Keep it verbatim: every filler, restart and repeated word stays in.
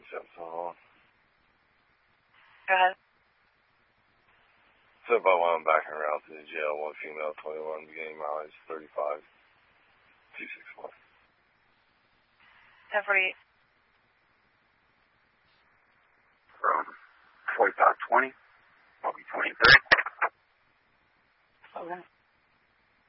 Jump on. Go ahead. So by one, I'm backing around to the jail. One female, twenty-one, beginning mileage, thirty-five, two sixty-one. ten forty-eight. From forty-five twenty, I'll be twenty-three. Okay.